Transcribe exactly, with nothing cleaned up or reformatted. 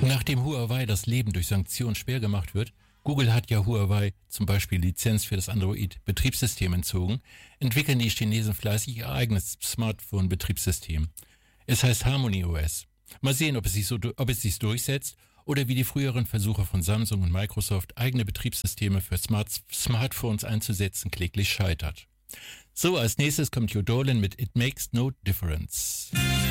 Nachdem Huawei das Leben durch Sanktionen schwer gemacht wird, Google hat ja Huawei zum Beispiel Lizenz für das Android-Betriebssystem entzogen, entwickeln die Chinesen fleißig ihr eigenes Smartphone-Betriebssystem. Es heißt Harmony O S. Mal sehen, ob es sich so, ob es sich durchsetzt oder wie die früheren Versuche von Samsung und Microsoft, eigene Betriebssysteme für Smart Smartphones einzusetzen, kläglich scheitert. So, als nächstes kommt Joe Dolan mit It Makes No Difference.